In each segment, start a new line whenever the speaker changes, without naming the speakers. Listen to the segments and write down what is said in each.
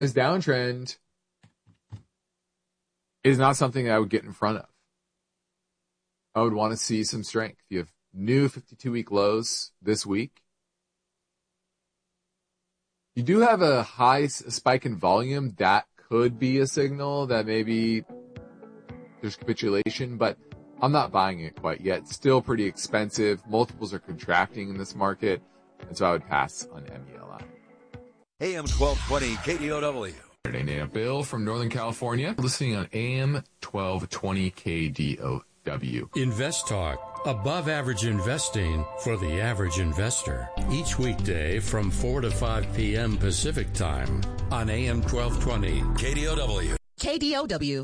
This downtrend is not something I would get in front of. I would want to see some strength. You have new 52-week lows this week. You do have a high spike in volume. That could be a signal that maybe there's capitulation, but I'm not buying it quite yet. It's still pretty expensive. Multiples are contracting in this market, and so I would pass on MELI.
AM 1220 KDOW.
Saturday night, Bill from Northern California, listening on AM 1220 KDOW.
Invest Talk, above average investing for the average investor. Each weekday from 4 to 5 p.m. Pacific Time on AM 1220
KDOW.
KDOW.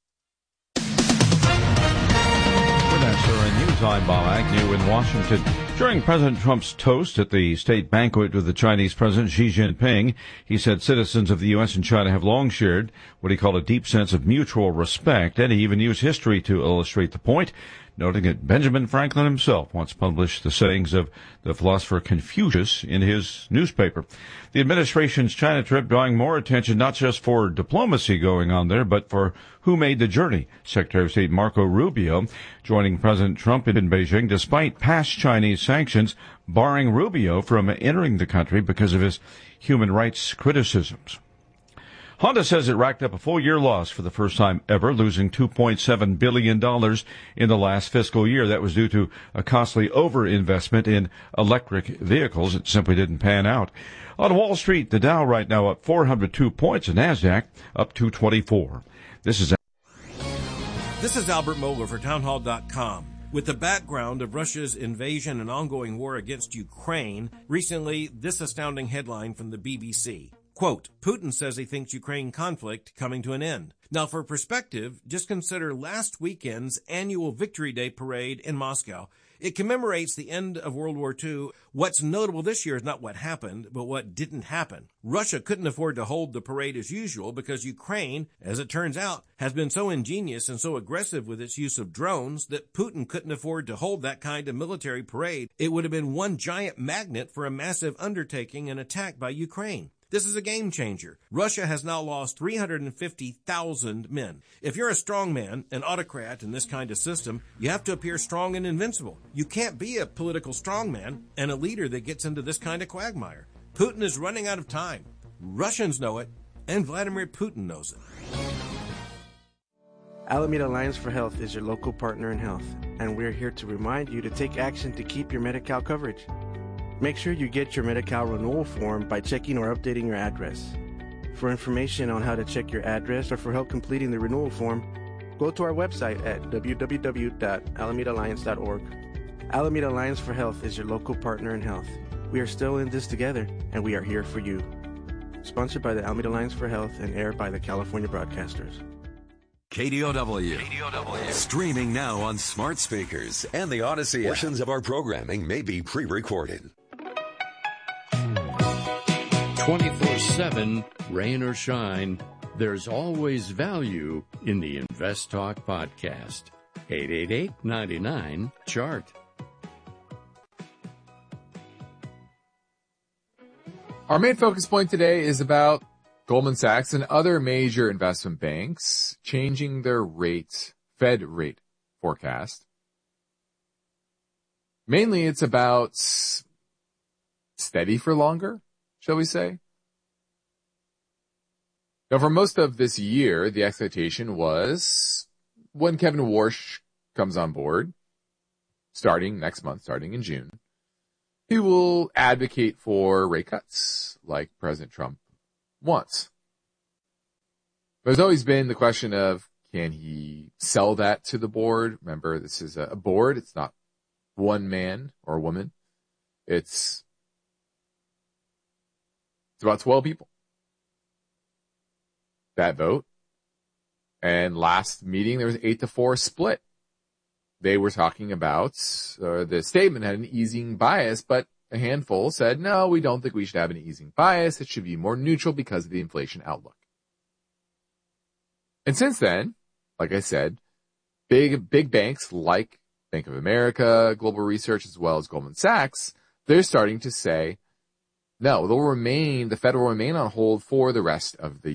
With SRN News, I'm Bob Agnew in Washington. During President Trump's toast at the state banquet with the Chinese President Xi Jinping, he said citizens of the U.S. and China have long shared what he called a deep sense of mutual respect, and he even used history to illustrate the point, noting that Benjamin Franklin himself once published the sayings of the philosopher Confucius in his newspaper. The administration's China trip drawing more attention not just for diplomacy going on there, but for who made the journey. Secretary of State Marco Rubio joining President Trump in Beijing despite past Chinese sanctions barring Rubio from entering the country because of his human rights criticisms. Honda says it racked up a full-year loss for the first time ever, losing $2.7 billion in the last fiscal year. That was due to a costly overinvestment in electric vehicles. It simply didn't pan out. On Wall Street, the Dow right now up 402 points, and NASDAQ up 224. This is
Albert Mohler for townhall.com. With the background of Russia's invasion and ongoing war against Ukraine, recently this astounding headline from the BBC. Quote, Putin says he thinks Ukraine conflict coming to an end. Now, for perspective, just consider last weekend's annual Victory Day parade in Moscow. It commemorates the end of World War II. What's notable this year is not what happened, but what didn't happen. Russia couldn't afford to hold the parade as usual because Ukraine, as it turns out, has been so ingenious and so aggressive with its use of drones that Putin couldn't afford to hold that kind of military parade. It would have been one giant magnet for a massive undertaking and attack by Ukraine. This is a game changer. Russia has now lost 350,000 men. If you're a strong man, an autocrat in this kind of system, you have to appear strong and invincible. You can't be a political strongman and a leader that gets into this kind of quagmire. Putin is running out of time. Russians know it, and Vladimir Putin knows it.
Alameda Alliance for Health is your local partner in health, and we're here to remind you to take action to keep your Medi-Cal coverage. Make sure you get your Medi-Cal renewal form by checking or updating your address. For information on how to check your address or for help completing the renewal form, go to our website at www.alamedaalliance.org. Alameda Alliance for Health is your local partner in health. We are still in this together, and we are here for you. Sponsored by the Alameda Alliance for Health and aired by the California Broadcasters.
KDOW. Streaming now on smart speakers and the Odyssey app. Portions of our programming may be pre-recorded.
24/7, rain or shine, there's always value in the Invest Talk podcast. 888-99-CHART.
Our main focus point today is about Goldman Sachs and other major investment banks changing their Fed rate forecast. Mainly it's about steady for longer, shall we say? Now, for most of this year, the expectation was when Kevin Warsh comes on board, starting next month, starting in June, he will advocate for rate cuts like President Trump wants. There's always been the question of, can he sell that to the board? Remember, this is a board. It's not one man or woman. It's about 12 people that vote. And last meeting, there was 8-4 split. They were talking about, the statement had an easing bias, but a handful said, no, we don't think we should have an easing bias. It should be more neutral because of the inflation outlook. And since then, like I said, big banks like Bank of America, Global Research, as well as Goldman Sachs, they're starting to say, No, the Fed will remain on hold for the rest of the